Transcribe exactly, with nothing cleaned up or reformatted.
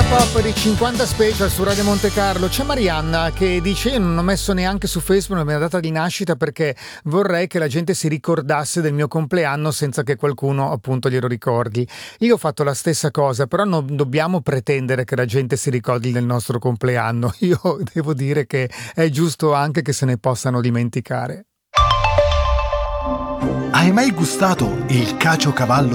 Pop di cinquanta Special su Radio Monte Carlo. C'è Marianna che dice: io non ho messo neanche su Facebook la mia data di nascita perché vorrei che la gente si ricordasse del mio compleanno senza che qualcuno appunto glielo ricordi. Io ho fatto la stessa cosa, però non dobbiamo pretendere che la gente si ricordi del nostro compleanno. Io devo dire che è giusto anche che se ne possano dimenticare. Hai mai gustato il caciocavallo